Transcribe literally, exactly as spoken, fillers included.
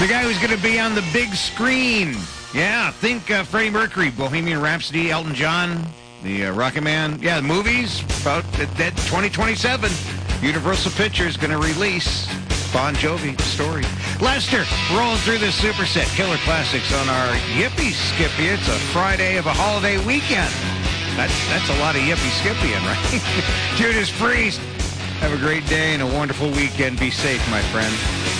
The guy who's going to be on the big screen. Yeah, think uh, Freddie Mercury, Bohemian Rhapsody, Elton John, the uh, Rocket Man. Yeah, the movies about that twenty twenty-seven. Universal Pictures going to release Bon Jovi story. Lester, rolling through this superset killer classics on our Yippee Skippy. It's a Friday of a holiday weekend. That's that's a lot of Yippee Skippying, right? Judas Priest. Have a great day and a wonderful weekend. Be safe, my friend.